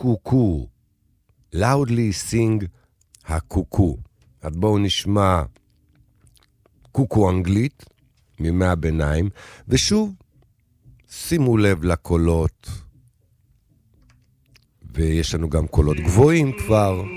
קוקו. loudly sing הקוקו. אז בואו נשמע קוקו אנגלית מימי הביניים, ושוב שימו לב לקולות, ויש לנו גם קולות גבוהים כבר.